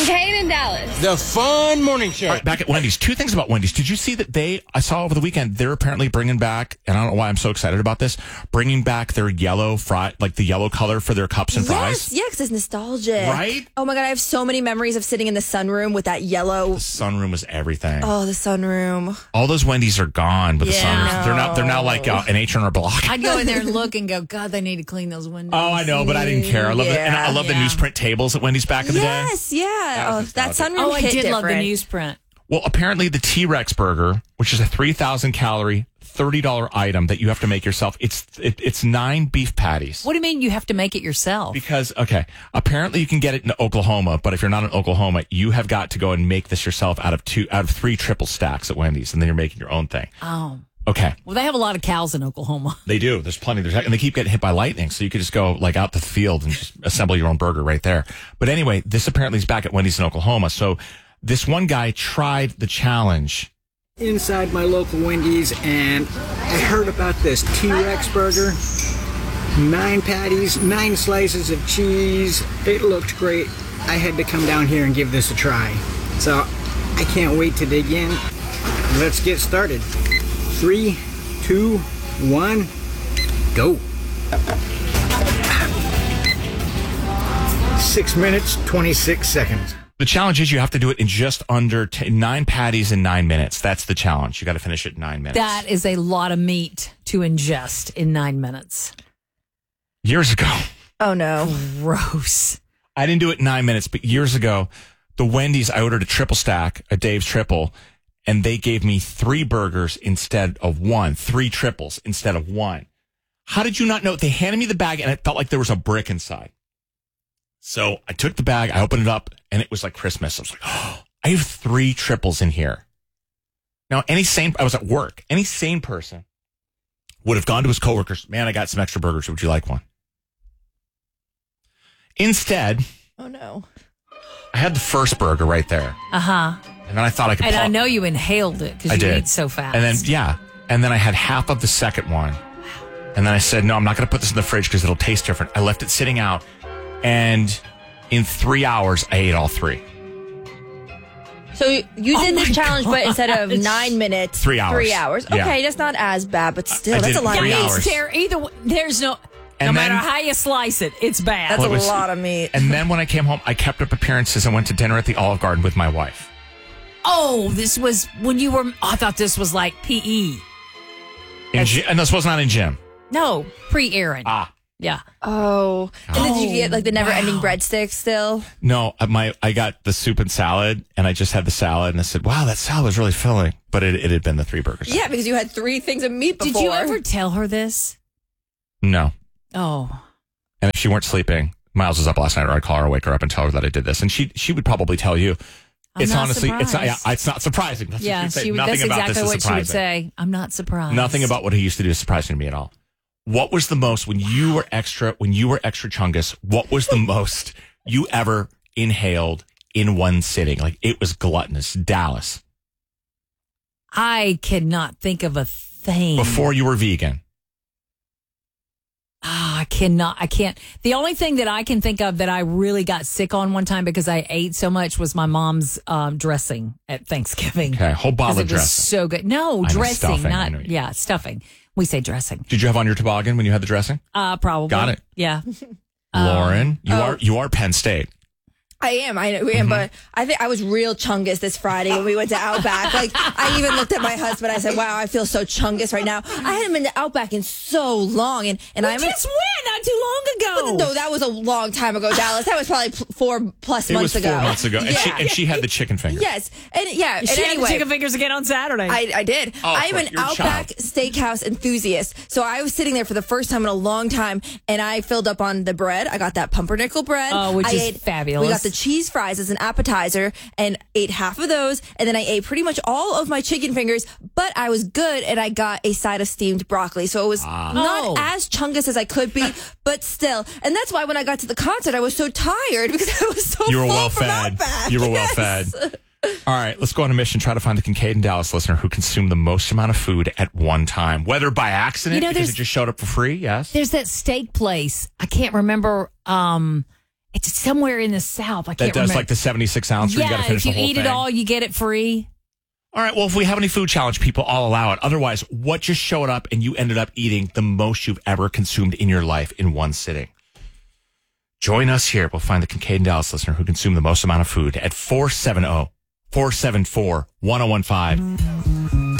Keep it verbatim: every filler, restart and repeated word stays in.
Kincaid and Dallas. The fun morning show. All right, back at Wendy's. Two things about Wendy's. Did you see that they, I saw over the weekend, they're apparently bringing back, and I don't know why I'm so excited about this, bringing back their yellow fry, like the yellow color for their cups and yes, fries. Yeah, because it's nostalgic. Right? Oh my God, I have so many memories of sitting in the sunroom with that yellow. The sunroom was everything. Oh, the sunroom. All those Wendy's are gone, but the Yeah. sunroom, they're not, they're now like uh, an H and R Block. I'd go in there and look and go, God, they need to clean those windows. Oh, I know, but I didn't care. I love Yeah. the, and I love Yeah. the newsprint tables at Wendy's back in the day. Yes, yeah. Oh, was that nostalgic. sunroom Oh, I hit did love the different. newsprint. Well, apparently the T-Rex burger, which is a three thousand calorie, thirty dollars item that you have to make yourself, it's it, it's nine beef patties. What do you mean you have to make it yourself? Because, okay, apparently you can get it in Oklahoma, but if you're not in Oklahoma, you have got to go and make this yourself out of two, out of three triple stacks at Wendy's, and then you're making your own thing. Oh. Okay. Well, they have a lot of cows in Oklahoma. They do. There's plenty. There's, and they keep getting hit by lightning, so you could just go like out to the field and just assemble your own burger right there. But anyway, this apparently is back at Wendy's in Oklahoma. So this one guy tried the challenge. Inside my local Wendy's, and I heard about this T-Rex burger. Nine patties, nine slices of cheese. It looked great. I had to come down here and give this a try. So I can't wait to dig in. Let's get started. Three, two, one, go. Six minutes, twenty-six seconds. The challenge is you have to do it in just under t- nine patties in nine minutes. That's the challenge. You got to finish it in nine minutes. That is a lot of meat to ingest in nine minutes. Years ago. Oh, no. Gross. I didn't do it in nine minutes, but years ago, the Wendy's, I ordered a triple stack, a Dave's triple, and they gave me three burgers instead of one, three triples instead of one. How did you not know? They handed me the bag, and it felt like there was a brick inside. So I took the bag, I opened it up, and it was like Christmas. I was like, oh, I have three triples in here. Now, any sane, I was at work, any sane person would have gone to his coworkers, man, I got some extra burgers. Would you like one? Instead, Oh, no. I had the first burger right there. Uh-huh. And then I thought I could And pop. I know you inhaled it I because you did. eat so fast. And then, yeah. And then I had half of the second one. And then I said, no, I'm not going to put this in the fridge because it'll taste different. I left it sitting out. And in three hours, I ate all three. So you you Oh did my this challenge, but instead of gosh. nine minutes, Three hours. Three hours. Yeah. Okay, that's not as bad, but still, I that's did a lot three of meat. hours. There, either way, there's no, And no matter then- how you slice it, it's bad. That's Well, it a was- lot of meat. And then when I came home, I kept up appearances and went to dinner at the Olive Garden with my wife. Oh, this was when you were, I thought this was like P E. In Gy- and this was not in gym. No, pre-Aaron. Ah. Yeah. Oh, and then did you get like the never-ending wow. breadsticks still? No, uh, my I got the soup and salad, and I just had the salad, and I said, wow, that salad was really filling. But it, it had been the three burgers. Yeah, because you had three things of meat before. Did you ever tell her this? No. Oh. And if she weren't sleeping, Miles was up last night, or I'd call her, wake her up, and tell her that I did this. And she she would probably tell you. I'm it's not honestly, it's not, yeah, surprised. it's not surprising. That's Yeah, what she'd say. she would, Nothing that's about exactly this is what she would surprising. say. I'm not surprised. Nothing about what he used to do is surprising to me at all. What was the most when you were extra when you were extra chungus? What was the most you ever inhaled in one sitting? Like it was gluttonous. Dallas I cannot think of a thing. before you were vegan. Ah, I cannot. I can't. The only thing that I can think of that I really got sick on one time because I ate so much was my mom's um, dressing at Thanksgiving. Okay, whole bottle 'Cause of it was dressing. so good. No, I know, dressing, stuffing, I not know you- yeah, stuffing. We say dressing. Did you have on your toboggan when you had the dressing? Uh, probably. Got it. Yeah. Lauren, you oh. are you are Penn State. I am, I know, I am, but I think I was real chungus this Friday when we went to Outback. Like, I even looked at my husband. I said, "Wow, I feel so chungus right now." I hadn't been to Outback in so long, and and Well, I'm guess when? Not too long ago. no, that was a long time ago, Dallas. That was probably p- four plus It months was ago. four months ago, and she Yeah. and she had the chicken finger. Yes, and yeah, and She had anyway, the chicken fingers again on Saturday. I, I did. Oh, of I'm course, an you're a Outback child. Steakhouse enthusiast. So I was sitting there for the first time in a long time, and I filled up on the bread. I got that pumpernickel bread. Oh, which I is ate, fabulous. We got the cheese fries as an appetizer and ate half of those. And then I ate pretty much all of my chicken fingers, but I was good, and I got a side of steamed broccoli. So it was Ah. not Oh. as chungus as I could be, but still. And that's why when I got to the concert, I was so tired because I was so You were full well from fed. Outback. You were well Yes. fed. All right, let's go on a mission. Try to find the Kincaid and Dallas listener who consumed the most amount of food at one time, whether by accident You know, because there's- it just showed up for free. Yes. There's that steak place. I can't remember. Um, It's somewhere in the South. I That can't does remember. like the seventy-six ounce where yeah, you got to finish if you the whole eat thing. it all, you get it free. All right, well, if we have any food challenge people, I'll allow it. Otherwise, what just showed up and you ended up eating the most you've ever consumed in your life in one sitting? Join us here. We'll find the Kincaid and Dallas listener who consumed the most amount of food at four seven zero, four seven four, one zero one five.